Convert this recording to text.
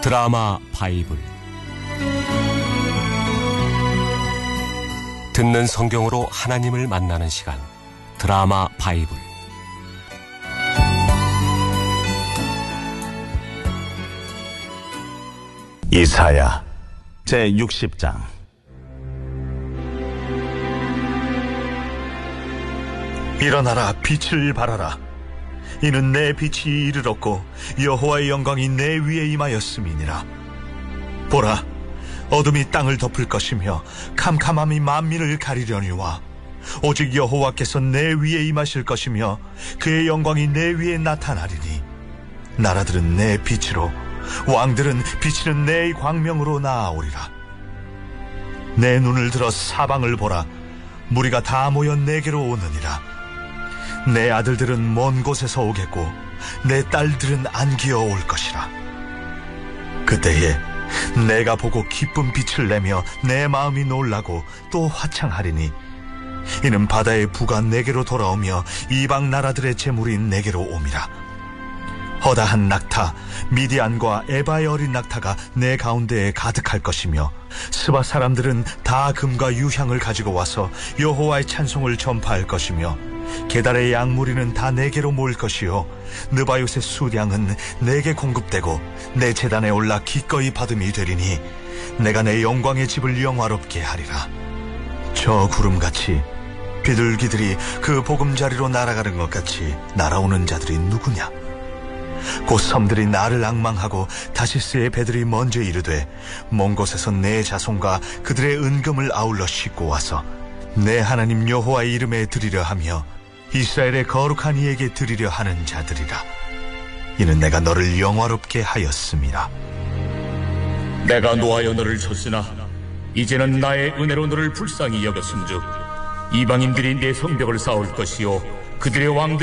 드라마 바이블. 듣는 성경으로 하나님을 만나는 시간, 드라마 바이블. 이사야 제60장. 일어나라, 빛을 발하라. 이는 내 빛이 이르렀고 여호와의 영광이 내 위에 임하였음이니라. 보라, 어둠이 땅을 덮을 것이며 캄캄함이 만민을 가리려니와 오직 여호와께서 내 위에 임하실 것이며 그의 영광이 내 위에 나타나리니 나라들은 내 빛으로, 왕들은 비치는 내 광명으로 나아오리라. 내 눈을 들어 사방을 보라. 무리가 다 모여 내게로 오느니라. 내 아들들은 먼 곳에서 오겠고 내 딸들은 안기어 올 것이라. 그때에 내가 보고 기쁜 빛을 내며 내 마음이 놀라고 또 화창하리니 이는 바다의 부가 내게로 돌아오며 이방 나라들의 재물이 내게로 옴이라. 허다한 낙타 미디안과 에바의 어린 낙타가 내 가운데에 가득할 것이며 스바 사람들은 다 금과 유향을 가지고 와서 여호와의 찬송을 전파할 것이며 게달의 양무리는 다 내게로 모일 것이요 느바요의 수량은 내게 공급되고 내 제단에 올라 기꺼이 받음이 되리니 내가 내 영광의 집을 영화롭게 하리라. 저 구름같이 비둘기들이 그 보금자리로 날아가는 것 같이 날아오는 자들이 누구냐? 곧 섬들이 나를 앙망하고 다시스의 배들이 먼저 이르되 먼 곳에서 내 자손과 그들의 은금을 아울러 싣고 와서 내 하나님 여호와의 이름에 드리려 하며 이스라엘의 거룩한 이에게 드리려 하는 자들이라. 이는 내가 너를 영화롭게 하였음이라. 내가 노하여 너를 쳤으나 이제는 나의 은혜로 너를 불쌍히 여겼음즉 이방인들이 내 성벽을 쌓을 것이요 그들의 왕들이